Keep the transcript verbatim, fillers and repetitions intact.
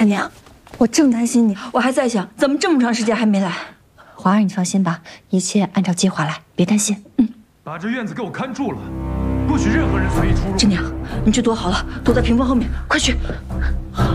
陈娘，我正担心你， 我还在想，怎么这么长时间还没来？ 皇儿，你放心吧，一切按照计划来，别担心。嗯， 把这院子给我看住了，不许任何人随意出入。 陈娘，你去躲好了，躲在屏风后面，快去。